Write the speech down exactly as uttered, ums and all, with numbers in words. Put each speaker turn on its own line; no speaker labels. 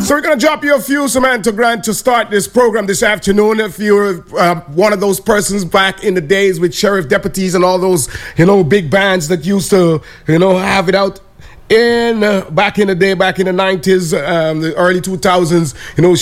So we're going to drop you a few, Samantha Grant, to start this program this afternoon. If you're uh, one of those persons back in the days with sheriff deputies and all those, you know, big bands that used to, you know, have it out in uh, back in the day, back in the nineties, um, the early two thousands, you know,